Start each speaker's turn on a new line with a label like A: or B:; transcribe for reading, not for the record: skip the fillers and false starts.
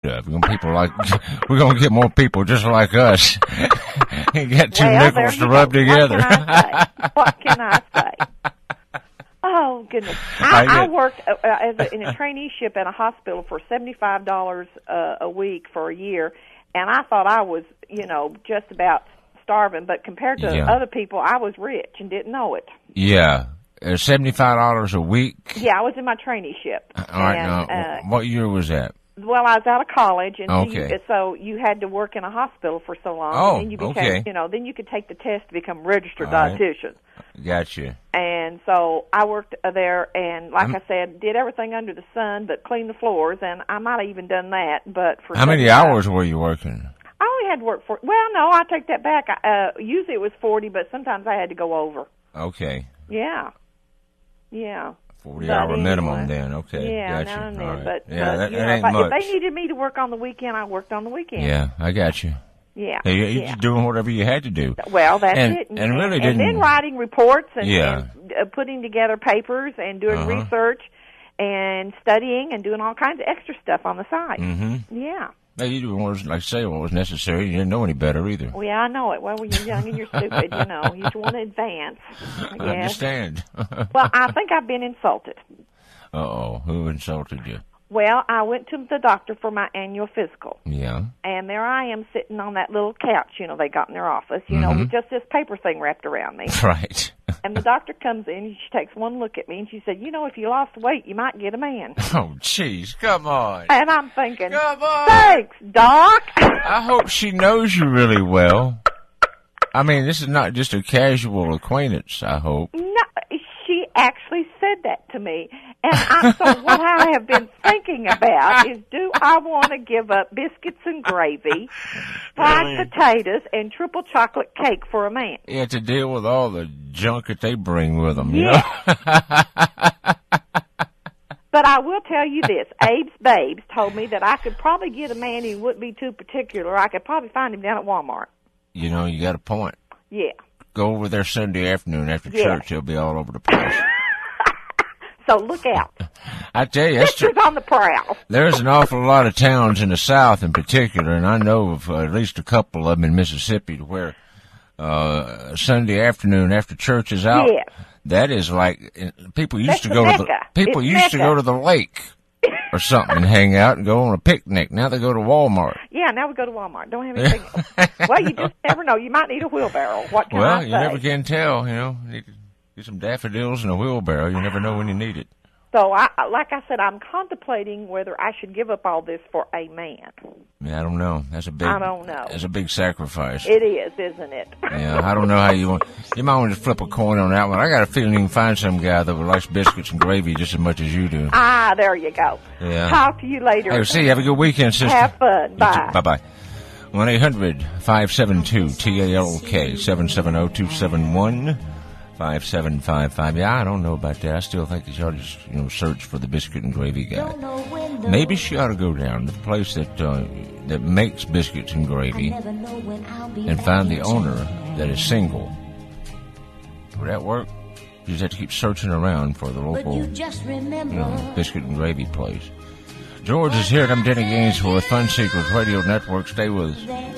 A: stuff. We're gonna get more people just like us. And get two nickels to rub together.
B: What can I say? Oh, goodness. I worked in a traineeship at a hospital for $75 a week for a year, and I thought I was, just about starving, but compared to other people, I was rich and didn't know it.
A: Yeah. $75 a week?
B: Yeah, I was in my traineeship.
A: All right, now, what year was that?
B: Well, I was out of college, and
A: okay.
B: so you had to work in a hospital for so long.
A: Oh,
B: and then you became,
A: okay.
B: Then you could take the test to become a registered dietitian.
A: Gotcha.
B: And so I worked there, and like I said, did everything under the sun but clean the floors, and I might have even done that. But for
A: how many hours were you working?
B: I only had to work I take that back. Usually it was 40, but sometimes I had to go over.
A: Okay.
B: Yeah.
A: 40-hour minimum then, okay.
B: Yeah,
A: gotcha.
B: now and then.
A: Right.
B: But,
A: that ain't much.
B: If they needed me to work on the weekend, I worked on the weekend.
A: Yeah, I got you.
B: Yeah.
A: You're just doing whatever you had to do.
B: Well, that's it.
A: And really didn't.
B: And then writing reports and putting together papers and doing research and studying and doing all kinds of extra stuff on the side.
A: Mm-hmm.
B: Yeah.
A: You do what was necessary. You didn't know any better either.
B: Well, yeah, I know it. Well, when you're young and you're stupid, you just want to advance.
A: I understand.
B: Well, I think I've been insulted.
A: Uh-oh. Who insulted you?
B: Well, I went to the doctor for my annual physical.
A: Yeah.
B: And there I am sitting on that little couch, they got in their office, with just this paper thing wrapped around me.
A: Right.
B: And the doctor comes in, and she takes one look at me, and she said, if you lost weight, you might get a man.
A: Oh, jeez, come on.
B: And I'm thinking,
A: come on.
B: Thanks, Doc.
A: I hope she knows you really well. I mean, this is not just a casual acquaintance, I hope.
B: No, she actually said that to me. And so what I have been thinking about is, do I want to give up biscuits and gravy, fried potatoes, and triple chocolate cake for a man?
A: Yeah, to deal with all the junk that they bring with them,
B: But I will tell you this. Abe's Babes told me that I could probably get a man who wouldn't be too particular. I could probably find him down at Walmart.
A: You got a point.
B: Yeah.
A: Go over there Sunday afternoon after church. He'll be all over the place.
B: So look out.
A: I tell you,
B: Sister's on the prowl.
A: There's an awful lot of towns in the South in particular, and I know of at least a couple of them in Mississippi where Sunday afternoon after church is out, that is like people used to go to the lake or something and hang out and go on a picnic. Now they go to Walmart.
B: Yeah, now we go to Walmart. Don't have anything. Well, you just never know. You might need a wheelbarrow. What can I say?
A: You never can tell. Need to get some daffodils and a wheelbarrow. You never know when you need it.
B: So, like I said, I'm contemplating whether I should give up all this for a man.
A: Yeah, I don't know. I don't know. That's a big sacrifice.
B: It is, isn't it?
A: Yeah, I don't know how you want. You might want to flip a coin on that one. I got a feeling you can find some guy that likes biscuits and gravy just as much as you do.
B: Ah, there you go.
A: Yeah.
B: Talk to you later.
A: Hey, see you. Have a good weekend, sister.
B: Have fun. Bye.
A: Bye-bye. 1-800-572-TALK 770-271-5755. Yeah, I don't know about that. I still think that you ought to just, search for the biscuit and gravy guy. Maybe she ought to go down to the place that makes biscuits and gravy and find the owner that is single. Would that work? You just have to keep searching around for the local, biscuit and gravy place. George is here. I'm Denny Gainesville with Fun Secrets Radio Network. Stay with us.